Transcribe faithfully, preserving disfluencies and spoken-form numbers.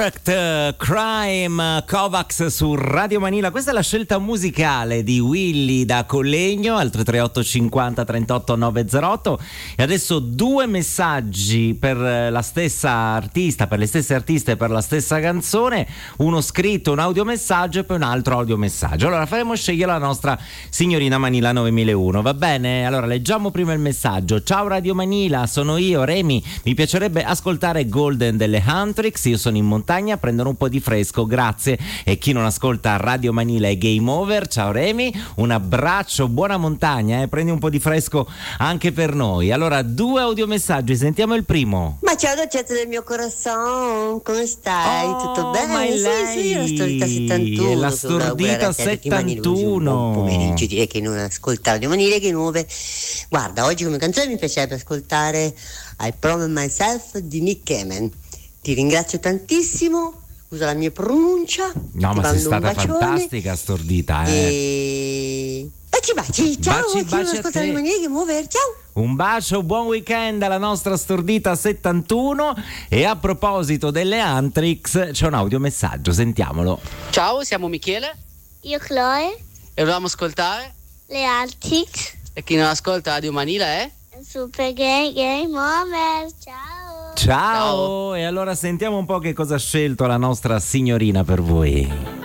Crime Kovacs su Radio Manila. Questa è la scelta musicale di Willy da Collegno al tre tre otto cinquanta trentotto novecentotto. E adesso due messaggi per la stessa artista, per le stesse artiste, per la stessa canzone, uno scritto, un audiomessaggio e poi un altro audiomessaggio. Allora faremo scegliere la nostra signorina Manila novemilauno, va bene? Allora leggiamo prima il messaggio. Ciao Radio Manila, sono io Remy, mi piacerebbe ascoltare Golden delle Huntrix, io sono in montagna, prendono un po' di fresco, grazie. E chi non ascolta Radio Manila è game over. Ciao Remy, un abbraccio, buona montagna, eh? Prendi un po' di fresco anche per noi. Allora due audiomessaggi, sentiamo il primo. Ma ciao dolcezza del mio corazon, come stai? Oh, tutto bene? ma è lei, sì, sì, la stordita settantuno. è la stordita settantuno. Buon pomeriggio, direi che non ascoltare Radio Manila che nuove. Guarda, oggi come canzone mi piacerebbe ascoltare I Promise Myself di Nick Cayman. Ti ringrazio tantissimo, scusa la mia pronuncia. No, ma sei stata bacione. fantastica stordita, eh. E... baci baci, ciao, Baci, chi non baci a ascolta te. Radio Manila che muove, ciao. Un bacio, buon weekend alla nostra stordita settantuno. E a proposito delle Huntrix c'è un audiomessaggio, sentiamolo. Ciao, siamo Michele Io Chloe, e volevamo ascoltare. le Altix, E chi non ascolta Radio Manila è? Super Gay Game Over, ciao! Ciao. Ciao. E allora sentiamo un po' che cosa ha scelto la nostra signorina per voi.